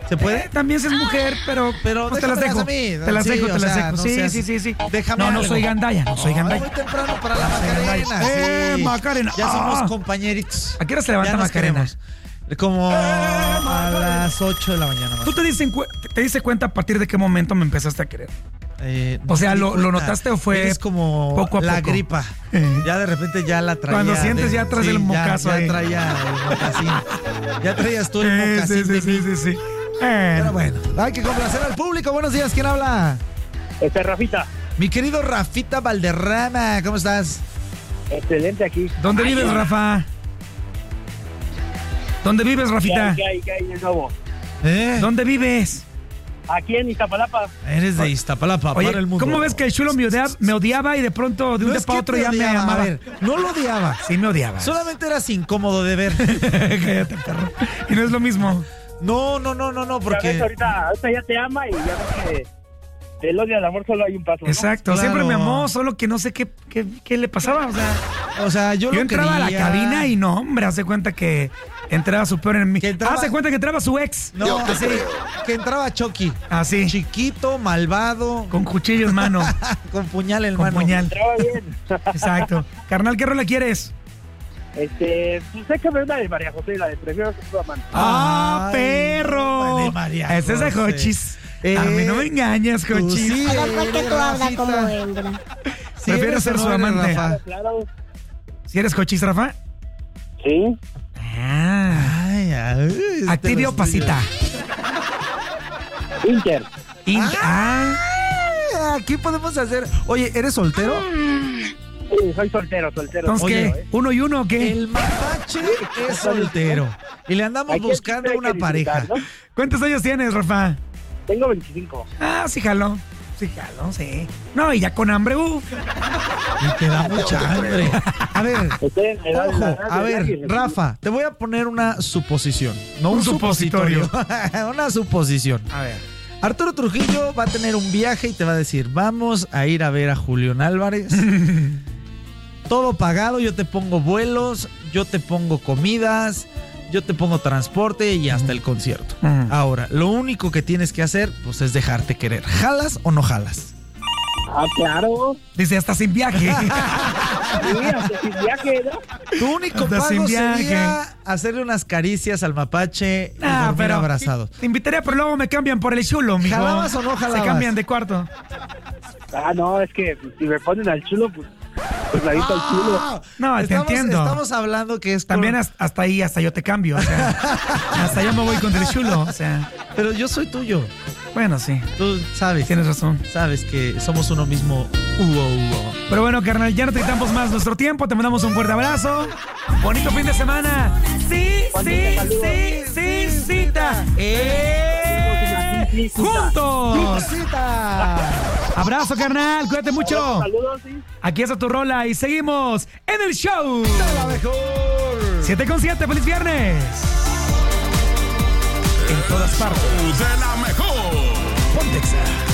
¿Se puede? También si es mujer, pero pues te las dejo. A mí. Te las Sí, dejo, o te las sea, dejo. no Sí, seas- sí. Déjame No algo. soy gandalla, no soy Es gandalla. muy temprano para la Macarena. Sí. Macarena. Ya somos compañeritos. ¿A qué hora se levanta Ya nos Macarena? queremos. Como a las 8 de la mañana. ¿Tú te diste cuenta a partir de qué momento me empezaste a querer? No O sea, me di ¿lo cuenta. notaste o fue Es como poco a la poco? gripa. Ya de repente ya la traía. Cuando sientes ya traes el mocazo ya ahí. traía el mocasín. Ya traías tú el mocasín de mí. sí. Pero bueno, hay que complacer al público. Buenos días, ¿quién habla? Rafita. Mi querido Rafita Valderrama, ¿cómo estás? Excelente aquí. ¿Dónde vives, Rafa? ¿Dónde vives, Rafita? ¿Qué hay de nuevo? ¿Dónde vives? Aquí en Iztapalapa. Eres de Iztapalapa, Oye, para el mundo. ¿cómo ves que el chulo me odiaba y de pronto de un No día es para que otro te ya me odiaba, amaba? a ver, no lo odiaba. Sí, me odiaba. Solamente eras incómodo de ver. Cállate, perro. Y no es lo mismo. No, porque... Ahorita ya te ama y ya ves que del odio al amor solo hay un paso, ¿no? Exacto, Claro. siempre me amó, solo que no sé qué le pasaba. O sea, yo yo lo entraba a la quería. cabina y no, hombre, hace cuenta que entraba su peor enemigo. Hace cuenta que entraba su ex. No, así, que entraba Chucky. Así. Chiquito, malvado. Con cuchillo en mano. Con puñal en Con mano. puñal. Entraba bien. Exacto. Carnal, ¿qué rola quieres? Pues échame una de María José, la de Prefiero ser tu amante. ¡Ah, Ay, perro! de María Ese es de José. Jochis. A mí no me engañas, tú Jochis. sí. Pero ¿por qué tú hablas Rafita. como hembra? Sí, Prefiero eres ser o su no eres, amante. Rafa. Claro. ¿Si eres Jochis, Rafa? Sí. Ah. Ay, ¿Activio o pasita? Inter. Aquí podemos hacer. Oye, ¿eres soltero? Sí, soy soltero. Entonces, Oye, ¿qué? ¿Uno y uno o qué? El mapache es soltero. Y le andamos Aquí buscando hay que una disfrutar, pareja. ¿no? ¿Cuántos años tienes, Rafa? Tengo 25. Ah, sí, jaló. Sí. No, y ya con hambre, Y te da mucha hambre. A ver, Estoy en edad de la ojo, edad a de ver, nadie. Rafa, te voy a poner una suposición. No Un un supositorio. supositorio. Una suposición. A ver. Arturo Trujillo va a tener un viaje y te va a decir, vamos a ir a ver a Julián Álvarez. Todo pagado, yo te pongo vuelos, yo te pongo comidas, yo te pongo transporte y hasta el concierto. Ahora, lo único que tienes que hacer, pues, es dejarte querer. ¿Jalas o no jalas? Ah, claro. Dice, hasta sin viaje. Sí, hasta sin viaje, ¿no? Tu único Hasta pago sin viaje. sería hacerle unas caricias al mapache y dormir abrazados. Te invitaría, pero luego me cambian por el chulo, mijo. ¿Jalabas o no jalabas? Se cambian de cuarto. Ah, no, es que si me ponen al chulo, pues me aviento al chulo. No, te entiendo. Estamos hablando que es También hasta ahí, hasta yo te cambio. O sea, hasta yo me voy con el chulo. O sea, Pero yo soy tuyo. bueno, sí. Tú sabes. Tienes razón. Sabes que somos uno mismo. Pero bueno, carnal, ya no te quitamos más nuestro tiempo. Te mandamos un fuerte abrazo. Bonito fin de semana. Sí, cita. ¡Juntos! Abrazo, carnal. Cuídate mucho. Saludos, sí. Aquí está tu rola y seguimos en el show. La mejor. 7:7, feliz viernes. En todas partes. De la mejor. Pontexa.